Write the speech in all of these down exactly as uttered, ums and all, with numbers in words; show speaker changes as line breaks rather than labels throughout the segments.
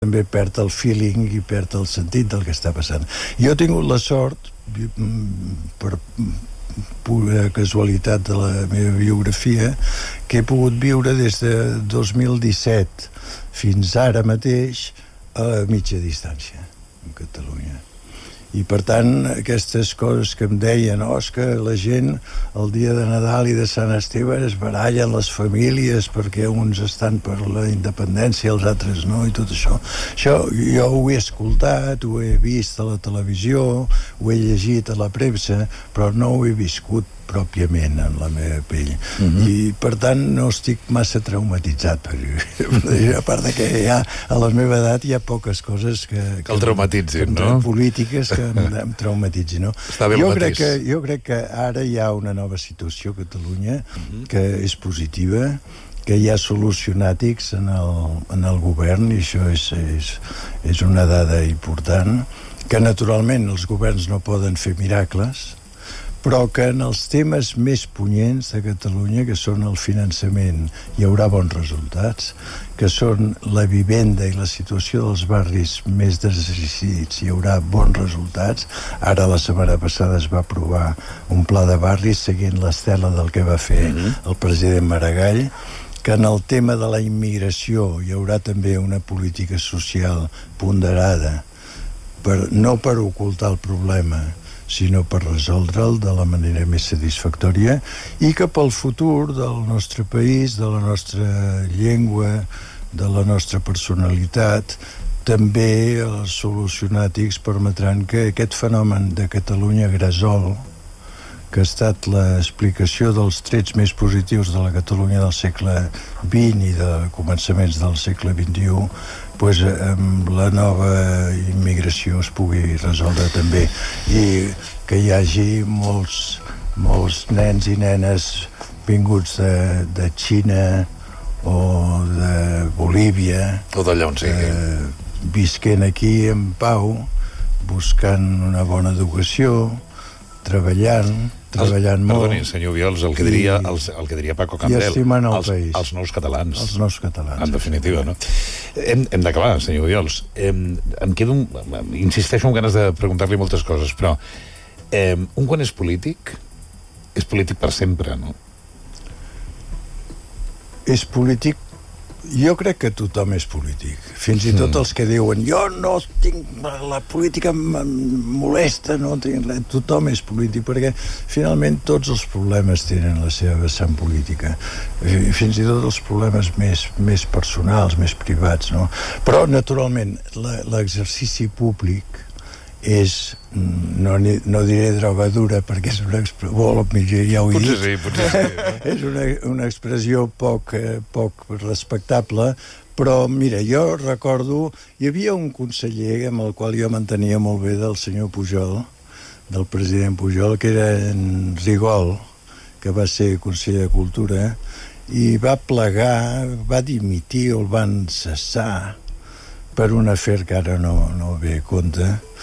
també perd el feeling i perd el sentit del que està passant. Jo he tingut la sort, per pura casualitat de la meva biografia, que he pogut viure des de dos mil disset fins ara mateix a mitja distància en Catalunya. I per tant aquestes coses que em deien, oh, és que la gent el dia de Nadal i de Sant Esteve es barallen les famílies perquè uns estan per la independència i els altres no, i tot això, això jo ho he escoltat, ho he vist a la televisió, ho he llegit a la premsa, però no ho he viscut pròpiament en la meva pell. Mm-hmm. I per tant no estic massa traumatitzat per a part de que ja a la meva edat hi ha poques coses que, que,
que el traumatitzin, no?
Polítiques que em, em traumatitzin, no?
Està bé el
jo
mateix.
crec que, jo crec que ara hi ha una nova situació a Catalunya mm-hmm. que és positiva, que hi ha solucionàtics en el, en el govern, i això és, és, és una dada important, que naturalment els governs no poden fer miracles, però que en els temes més punyents de Catalunya, que són el finançament, hi haurà bons resultats, que són la vivenda i la situació dels barris més decidits, hi haurà bons resultats. Ara, la setmana passada, es va aprovar un pla de barris seguint l'estela del que va fer mm-hmm. el president Maragall, que en el tema de la immigració hi haurà també una política social ponderada, per, no per ocultar el problema, sinó per resoldre'l de la manera més satisfactòria, i que pel futur del nostre país, de la nostra llengua, de la nostra personalitat, també els solucionàtics permetran que aquest fenomen de Catalunya Gresol, que ha estat l'explicació dels trets més positius de la Catalunya del segle vint i de començaments del segle vint-i-u, pues, amb la nova immigració es pugui resoldre també, i que hi hagi molts, molts nens i nenes vinguts de, de Xina o de Bolívia
o d'allà on sigui,
eh, visquent aquí en pau, buscant una bona educació, treballant, treballant
els,
molt.
Perdoni, senyor Obiols, el que diria, el, el que diria Paco Campbell.
I estimant el
els,
país.
Els nous catalans.
Els nous catalans.
En definitiva, no? Hem, hem d'acabar, senyor Obiols. Em, em quedo... Un, insisteixo amb ganes de preguntar-li moltes coses, però em, un quan és polític, és polític per sempre, no?
És polític... Jo crec que tothom és polític. Fins i tot els que diuen jo no tinc... la política em molesta, no tinc... Tothom és polític, perquè finalment tots els problemes tenen la seva vessant política. Fins i tot els problemes més, més personals, més privats, no? Però, naturalment, l'exercici públic és, no, no diré droga dura perquè és una expressió, potser ja ho he
potser
dit,
sí, potser sí, no?
és una, una expressió poc, eh, poc respectable, però mira, jo recordo, hi havia un conseller amb el qual jo mantenia molt bé del senyor Pujol, del president Pujol, que era en Rigol, que va ser conseller de Cultura, i va plegar, va dimitir o el van cessar per un afer que ara no, no ve a compte.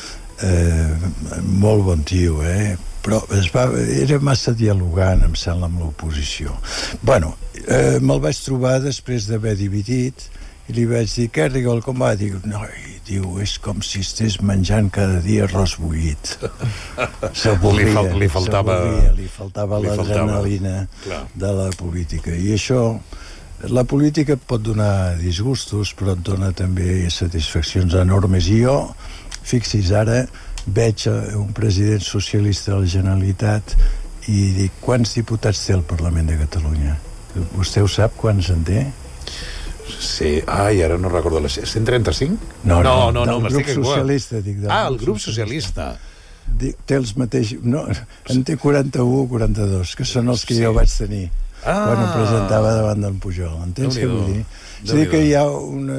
Eh, molt bon tio, eh? Però es va, era massa dialogant, em sembla, amb l'oposició. Bueno, eh, me'l vaig trobar després d'haver dividit i li vaig dir, què, Rigol, com va? Diu, no, diu, és com si estés menjant cada dia arròs bullit. S'avorria,
li, fal, li faltava,
li faltava
li
l'adrenalina de la política. I això, la política pot donar disgustos, però et dona també satisfaccions enormes. I jo, fixis, ara veig un president socialista de la Generalitat i dic, quants diputats té el Parlament de Catalunya? Vostè ho sap, quants en té?
Sí, ai, ara no recordo les... cent trenta-cinc?
No, no,
no, no,
del grup socialista, dic.
Ah, el grup socialista.
Dic, té els mateixos... No, en té quaranta-u o quaranta-dos, que són els que jo vaig tenir quan em presentava davant d'en Pujol. Entens què vull dir? És a dir, que hi ha una...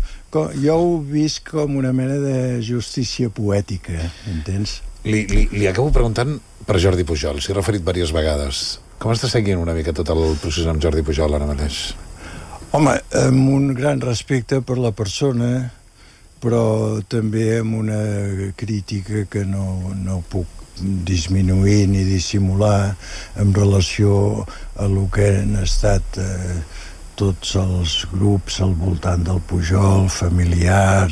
Jo ho visc com una mena de justícia poètica, entens?
Li, li, li acabo preguntant per Jordi Pujol, s'hi ha referit diverses vegades. Com està seguint una mica tot el procés amb Jordi Pujol ara mateix?
Home, amb un gran respecte per la persona, però també amb una crítica que no, no puc disminuir ni dissimular en relació a lo que han estat... Eh, tots els grups al voltant del Pujol, familiars,